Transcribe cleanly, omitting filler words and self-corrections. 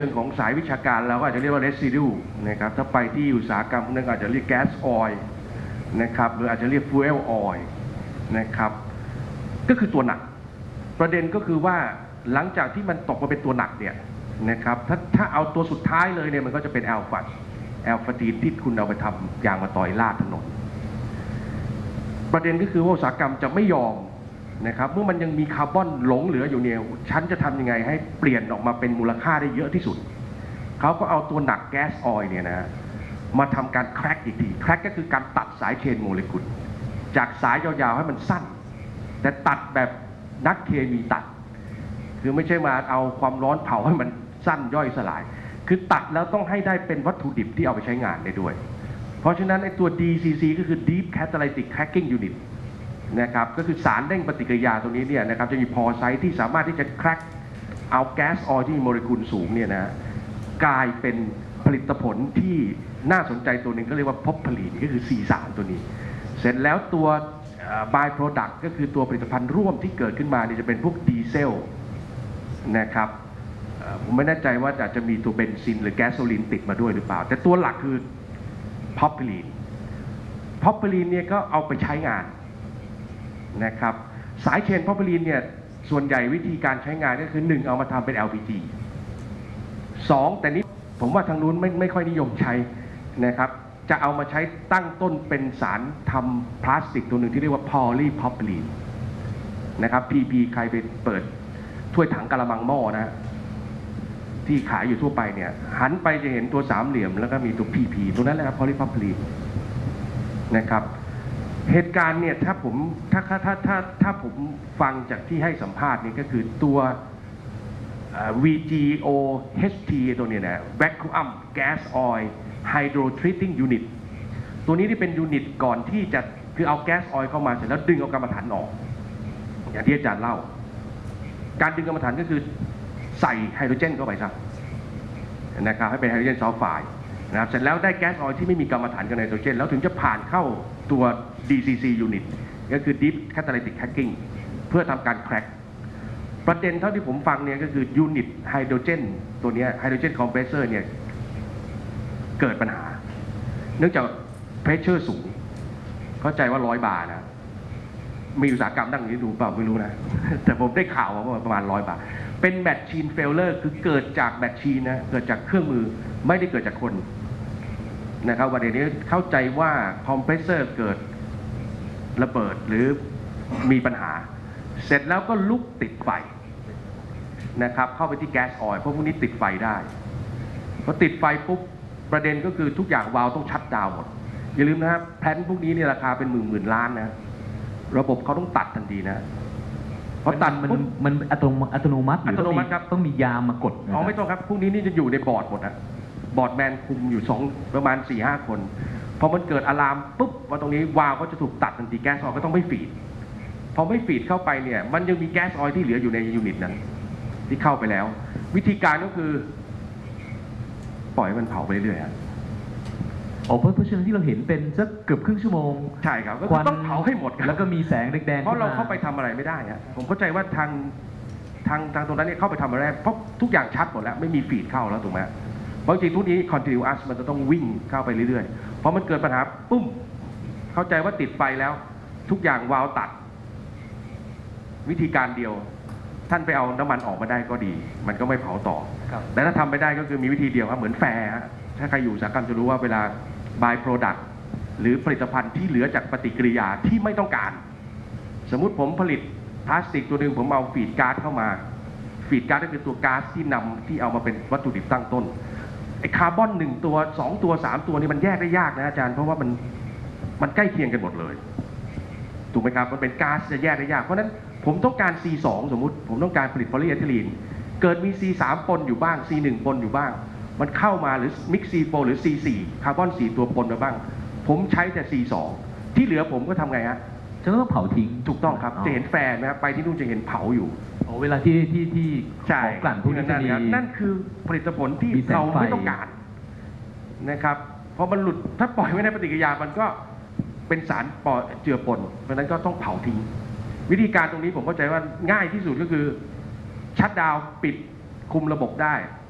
เรื่องของสายวิชาการเราก็อาจจะเรียกว่า residue นะครับถ้าไปที่อุตสาหกรรมนั้นอาจจะเรียก gas oil นะครับหรืออาจจะเรียก fuel oil นะครับก็คือตัวหนักประเด็นก็คือว่าหลังจากที่มันตกมาเป็นตัวหนักเนี่ยนะครับถ้าเอาตัวสุดท้ายเลยเนี่ยมันก็จะเป็นแอลฟาตีนที่คุณเอาไปทำยางมะตอยลาดถนนประเด็นก็คือว่าอุตสาหกรรมจะไม่ยอมนะครับเมื่อมันยังมีคาร์บอนหลงเหลืออยู่เนี่ยฉันจะทำยังไงให้เปลี่ยนออกมาเป็นมูลค่าได้เยอะที่สุดเขาก็เอาตัวหนักแก๊สออยล์เนี่ยนะมาทำการแคร็กอีกทีแคร็กก็คือการตัดสายเชนโมเลกุลจากสายยาวๆให้มันสั้นแต่ตัดแบบนักเคมีตัดคือไม่ใช่มาเอาความร้อนเผาให้มันสั้นย่อยสลายคือตัดแล้วต้องให้ได้เป็นวัตถุดิบที่เอาไปใช้งานได้ด้วยเพราะฉะนั้นไอ้ตัว DCC ก็คือ Deep Catalytic Cracking Unit นะครับก็คือสารเร่งปฏิกิริยาตรงนี้เนี่ยนะครับจะมีพอไซต์ที่สามารถที่จะแคร็กเอาแก๊สออยล์ที่มีโมเลกุลสูงเนี่ยนะกลายเป็นผลิตผลที่น่าสนใจตัวหนึ่งก็เรียกว่าพอพลีนก็คือ C3 ตัวนี้เสร็จแล้วตัว by product ก็คือตัวผลิตภัณฑ์ร่วมที่เกิดขึ้นมาเนี่ยจะเป็นพวกดีเซลนะครับผมไม่แน่ใจว่าอาจจะมีตัวเบนซินหรือแก๊สโซลีนติดมาด้วยหรือเปล่าแต่ตัวหลักคือพอพลีนเนี่ยก็เอาไปใช้งานนะครับสายเชนพอพลีนเนี่ยส่วนใหญ่วิธีการใช้งานก็คือ1เอามาทำเป็น LPG 2แต่นี้ผมว่าทางนู้นไม่ค่อยนิยมใช้นะครับจะเอามาใช้ตั้งต้นเป็นสารทำพลาสติกตัวหนึ่งที่เรียกว่า polypropylene นะครับ PP ใครไปเปิดถ้วยถังกะละมังหม้อนะที่ขายอยู่ทั่วไปเนี่ยหันไปจะเห็นตัวสามเหลี่ยมแล้วก็มีตัว PP ตัวนั้นแหละครับ polypropylene นะครับเหตุการณ์เนี่ยถ้าผมฟังจากที่ให้สัมภาษณ์นี่ก็คือตัวVGOHT ตัวนี้นะ Vacuum Gas Oil Hydro Treating Unit ตัวนี้ที่เป็นยูนิตก่อนที่จะคือเอาแก๊สออยล์เข้ามาเสร็จแล้วดึงเอากรรมฐานออกอย่างที่อาจารย์เล่าการดึงกรรมฐานก็คือใส่ไฮโดรเจนเข้าไปครับนะครับให้เป็นไฮโดรเจนซัลไฟด์นะครับเสร็จแล้วได้แก๊สออยล์ที่ไม่มีกรรมฐานกับไนโตรเจนแล้วถึงจะผ่านเข้าตัว DCC Unit ก็คือ Deep Catalytic Cracking เพื่อทำการแคร็กประเด็นเท่าที่ผมฟังเนี่ยก็คือยูนิตไฮโดรเจนตัวนี้ไฮโดรเจนคอมเพรสเซอร์เนี่ยเกิดปัญหาเนื่องจากเพรสเชอร์สูงเข้าใจว่า100 บาร์นะมีอุตสาหกรรมนั่งนี้ดูเปล่าไม่รู้นะแต่ผมได้ข่าวว่าประมาณ100 บาทเป็นแมชชีนเฟลเลอร์คือเกิดจากแมชชีนนะเกิดจากเครื่องมือไม่ได้เกิดจากคนนะครับวันนี้เข้าใจว่าคอมเพรสเซอร์เกิดระเบิดหรือมีปัญหาเสร็จแล้วก็ลุกติดไฟนะครับเข้าไปที่แก๊สออยล์เพราะพวกนี้ติดไฟได้พอติดไฟปุ๊บประเด็นก็คือทุกอย่างวาล์วต้องชัตดาวน์หมดอย่าลืมนะครับแพลนพวกนี้เนี่ยราคาเป็นหมื่นล้านนะระบบเขาต้องตัดทันทีนะเพราะตัดมันอัตโนมัติครับต้องมียามมากดอ๋อไม่ต้องครับพวกนี้นี่จะอยู่ในบอร์ดหมดนะบอร์ดแมนคุมอยู่ประมาณ 4-5 คนพอมันเกิดอะลามปุ๊บว่าตรงนี้วาล์วก็จะถูกตัดทันทีแก๊สออยล์ก็ต้องไม่ฟีดพอไม่ฟีดเข้าไปเนี่ยมันยังมีแก๊สออยล์ที่เหลืออยู่ในยูนิตนั้นที่เข้าไปแล้ววิธีการก็คือปล่อยมันเผาไปเรื่อยๆเพราะฉะนั้นที่เราเห็นเป็นสักเกือบครึ่งชั่วโมงใช่ครับก็ต้องเผาให้หมดแล้วก็มีแสงแดงๆเพราะเราเข้าไปทำอะไรไม่ได้ฮะผมเข้าใจว่าทางตรงนั้นเนี่ยเข้าไปทำอะไรเพราะทุกอย่างชัดหมดแล้วไม่มีฟีดเข้าแล้วถูกไหมเพราะจริงทุกนี้ continuous มันจะต้องวิ่งเข้าไปเรื่อยๆเพราะมันเกิดปัญหาปุ้มเข้าใจว่าติดไฟแล้วทุกอย่างวาล์วตัดวิธีการเดียวท่านไปเอาน้ำมันออกมาได้ก็ดีมันก็ไม่เผาต่อแต่ถ้าทำไม่ได้ก็คือมีวิธีเดียวครับเหมือนแฟร์ถ้าใครอยู่อุตสาหกรรมจะรู้ว่าเวลา by product หรือผลิตภัณฑ์ที่เหลือจากปฏิกิริยาที่ไม่ต้องการสมมุติผมผลิตพลาสติกตัวหนึ่งผมเอาฟีดก๊าซเข้ามาฟีดก๊าซก็คือตัวก๊าซที่เอามาเป็นวัตถุดิบตั้งต้นไอ้คาร์บอน1 ตัว 2 ตัว 3 ตัวนี่มันแยกได้ยากนะอาจารย์เพราะว่ามันใกล้เคียงกันหมดเลยถูกไหมครับมันเป็นก๊าซจะแยกได้ยากเพราะนั้นผมต้องการ C2 สมมุติผมต้องการผลิตโพลีเอทิลีนเกิดมี C3 ปนอยู่บ้าง C1 ปนอยู่บ้างมันเข้ามาหรือมิกซ์ C4 หรือ C4 คาร์บอน4 ตัวปนมาบ้างผมใช้แต่ C2 ที่เหลือผมก็ทำไงฮะจะต้องเผาทิ้งถูกต้องครับจะเห็นแฟนนะครับไปที่นู่นจะเห็นเผาอยู่เวลาที่ของกลั่นพวกนี้นั่นคือผลิตผลที่เราไม่ต้องการนะครับพอมันหลุดถ้าปล่อยไว้ในปฏิกิริยามันก็เป็นสารเจือปนเพราะนั้นก็ต้องเผาทิ้งวิธีการตรงนี้ผมเข้าใจว่าง่ายที่สุดก็คือชัตดาวน์ปิดคุมระบบได้